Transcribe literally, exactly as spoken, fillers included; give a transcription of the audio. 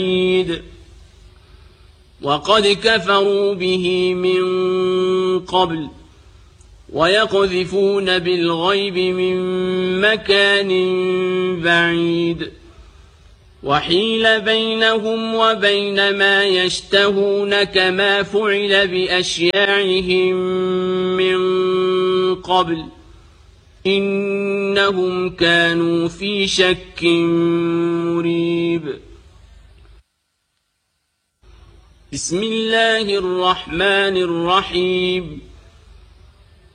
وقد كفروا به من قبل ويقذفون بالغيب من مكان بعيد وحيل بينهم وبين ما يشتهون كما فعل بأشياعهم من قبل إنهم كانوا في شك مريب. بسم الله الرحمن الرحيم.